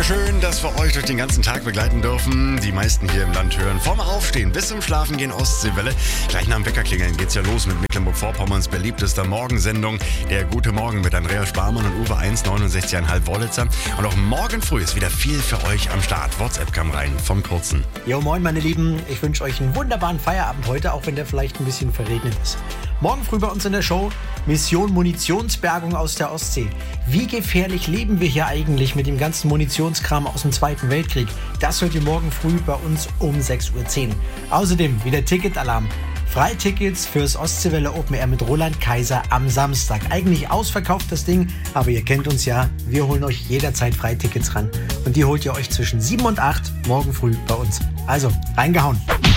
Schön, dass wir euch durch den ganzen Tag begleiten dürfen. Die meisten hier im Land hören vom Aufstehen bis zum Schlafengehen Ostseewelle. Gleich nach dem Weckerklingeln geht's ja los mit Mecklenburg-Vorpommerns beliebtester Morgensendung. Der Gute Morgen mit Andreas Sparmann und Uwe 1, 69,5 Wollitzer. Und auch morgen früh ist wieder viel für euch am Start. WhatsApp kam rein vom Kurzen. Jo, moin meine Lieben. Ich wünsche euch einen wunderbaren Feierabend heute, auch wenn der vielleicht ein bisschen verregnet ist. Morgen früh bei uns in der Show Mission Munitionsbergung aus der Ostsee. Wie gefährlich leben wir hier eigentlich mit dem ganzen Munitionskram aus dem Zweiten Weltkrieg? Das hört ihr morgen früh bei uns um 6.10 Uhr. Außerdem wieder Ticketalarm. Freitickets fürs Ostseewelle Open Air mit Roland Kaiser am Samstag. Eigentlich ausverkauft das Ding, aber ihr kennt uns ja. Wir holen euch jederzeit Freitickets ran. Und die holt ihr euch zwischen 7 und 8 morgen früh bei uns. Also, reingehauen.